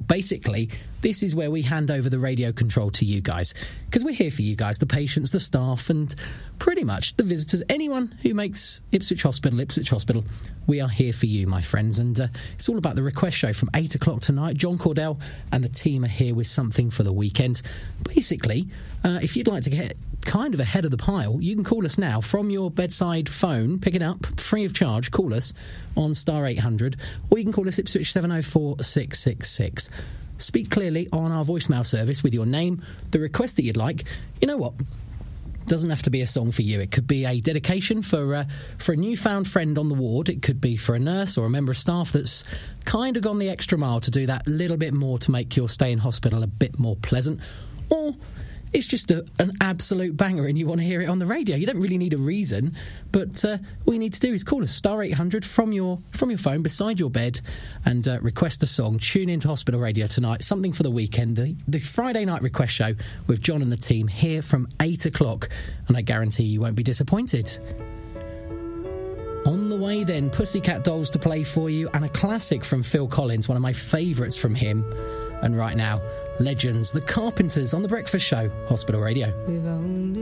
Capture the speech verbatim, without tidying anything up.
Basically, this is where we hand over the radio control to you guys, because we're here for you guys, the patients, the staff, and pretty much the visitors, anyone who makes Ipswich Hospital Ipswich Hospital. We are here for you, my friends, and uh, it's all about the request show from eight o'clock tonight. John Cordell and the team are here with something for the weekend. Basically, uh, if you'd like to get kind of ahead of the pile, you can call us now from your bedside phone, pick it up, free of charge, call us on star eight hundred, or you can call us Ipswich seven oh four six six six. Speak clearly on our voicemail service with your name, the request that you'd like. You know what? Doesn't have to be a song for you. It could be a dedication for uh, for a newfound friend on the ward. It could be for a nurse or a member of staff that's kind of gone the extra mile to do that little bit more to make your stay in hospital a bit more pleasant. Or it's just a, an absolute banger and you want to hear it on the radio. You don't really need a reason, but uh, all you need to do is call us star eight hundred from your from your phone beside your bed and uh, request a song. Tune into Hospital Radio tonight. Something for the weekend. The, the Friday night request show with John and the team here from eight o'clock, and I guarantee you won't be disappointed. On the way then, Pussycat Dolls to play for you and a classic from Phil Collins, one of my favourites from him. And right now, Legends, The Carpenters on The Breakfast Show, Hospital Radio. We've only